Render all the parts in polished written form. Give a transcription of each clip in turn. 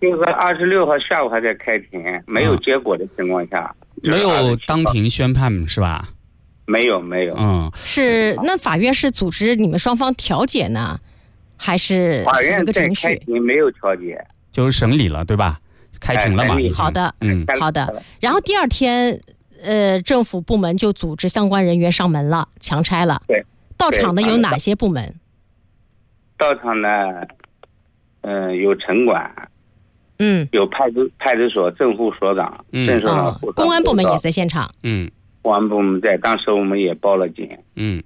就是26号下午还在开庭，没有结果的情况下， 没有当庭宣判是吧？ 没有。 是那法院是组织你们双方调解呢，还是法院个程序？ 在开庭没有调解， 就是审理了对吧？开庭了嘛？ 好的，好的。然后第二天，政府部门就组织相关人员上门了，强拆了。 对， 到场的有哪些部门？ 到场呢，有城管，有派出所正副所长，正所长、 公安部门也在现场。 公安部门在，当时我们也报了警。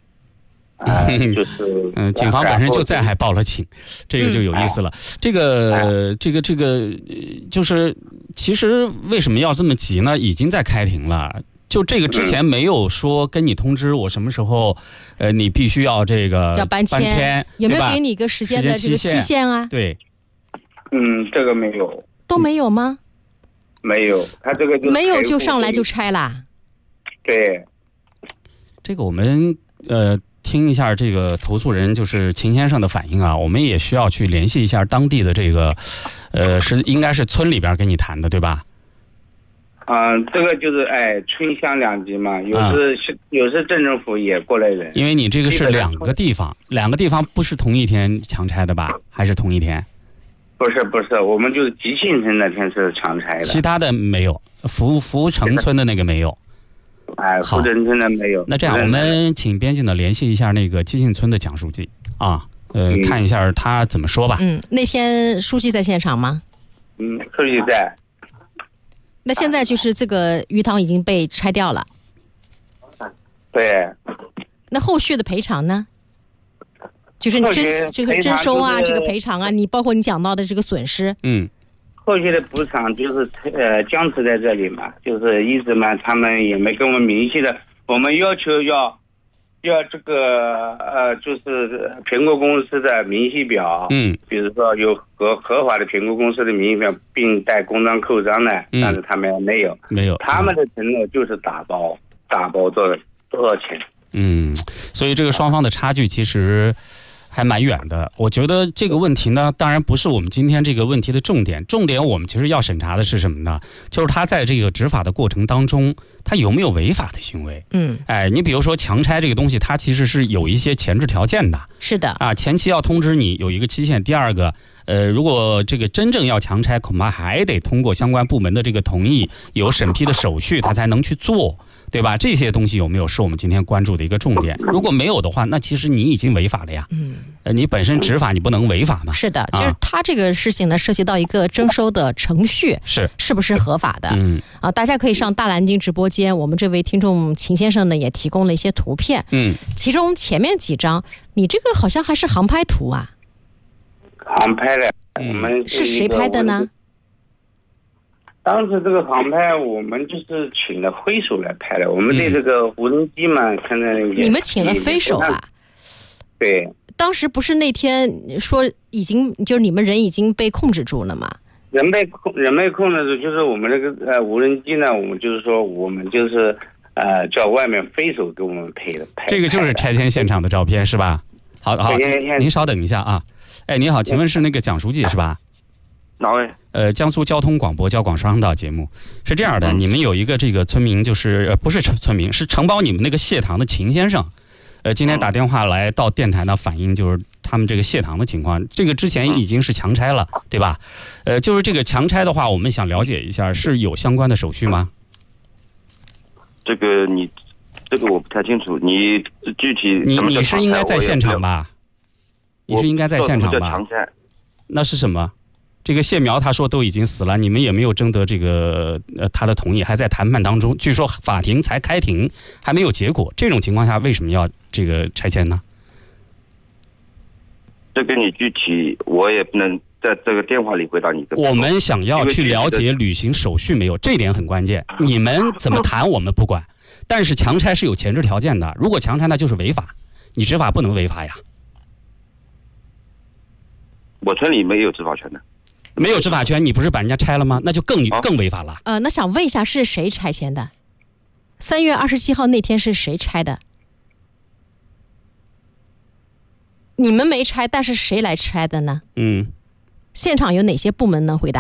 就是警方本身就在，还报了警，这个就有意思了。这个，就是其实为什么要这么急呢？已经在开庭了。就这个之前没有说跟你通知我什么时候，你必须要这个要搬迁，有没有给你一个时间的这个期限啊？ 对， 这个没有， 都没有吗？ 没有，他这个没有就上来就拆啦。 对， 这个我们听一下这个投诉人就是秦先生的反应啊，我们也需要去联系一下当地的这个，应该是村里边跟你谈的对吧？ 这个就是村乡两级嘛，有时镇政府也过来人。因为你这个是两个地方不是同一天强拆的吧？还是同一天？ 不是，我们就是吉庆村那天是强拆的， 其他的没有，福城村的那个没有。 福城村的没有。 那这样，我们请编辑呢联系一下那个吉庆村的蒋书记啊，看一下他怎么说吧。 那天书记在现场吗？ 书记在。 那现在就是这个鱼塘已经被拆掉了。 对。 那后续的赔偿呢？就是这个征收啊，这个赔偿啊，你包括你讲到的这个损失。 后续的补偿就是僵持在这里嘛，就是一直嘛，他们也没跟我们明细的，我们要求要这个就是评估公司的明细表，比如说有合法的评估公司的明细表，并带公章扣章的，但是他们没有，他们的承诺就是打包多少钱。 所以这个双方的差距其实还蛮远的。我觉得这个问题呢，当然不是我们今天这个问题的重点我们其实要审查的是什么呢？就是他在这个执法的过程当中，他有没有违法的行为。你比如说强拆这个东西，它其实是有一些前置条件的。 是的啊，前期要通知你有一个期限，第二个如果这个真正要强拆，恐怕还得通过相关部门的这个同意，有审批的手续，他才能去做，对吧？这些东西有没有是我们今天关注的一个重点？如果没有的话，那其实你已经违法了呀。你本身执法你不能违法嘛。 是的，就是他这个事情呢，涉及到一个征收的程序是不是合法的。大家可以上大蓝鲸直播间，我们这位听众秦先生呢也提供了一些图片。其中前面几张，你这个好像还是航拍图啊。 航拍的，我们是谁拍的呢？ 当时这个航拍我们就是请了飞手来拍的，我们对这个无人机嘛，看看你们请了飞手啊？ 对。 当时不是那天说已经就是你们人已經被控制住了吗？ 人被控制住，就是我们这个无人机呢，我们就是说我们就是叫外面飞手给我们拍的。 这个就是拆迁现场的照片是吧？好，您稍等一下啊。你好，请问是那个蒋书记是吧？ 哪位？ 江苏交通广播交广双声道节目是这样的，你们有一个这个村民，就是不是村民，是承包你们那个谢堂的秦先生，今天打电话来到电台呢，反映就是他们这个谢堂的情况。这个之前已经是强拆了，对吧？就是这个强拆的话，我们想了解一下，是有相关的手续吗？ 这个我不太清楚，你具体你是应该在现场吧？你是应该在现场吧？那是什么？这个谢苗他说都已经死了，你们也没有征得这个他的同意，还在谈判当中。据说法庭才开庭，还没有结果。这种情况下，为什么要这个拆迁呢？ 这个你具体我也不能在这个电话里回答你。 我们想要去了解履行手续没有，这点很关键。你们怎么谈我们不管，但是强拆是有前置条件的。如果强拆那就是违法，你执法不能违法呀。 我村里没有执法权的。 没有执法权，你不是把人家拆了吗？那就更违法了。 那想问一下，是谁拆迁的？3月27号那天是谁拆的？你们没拆，但是谁来拆的呢？现场有哪些部门能回答？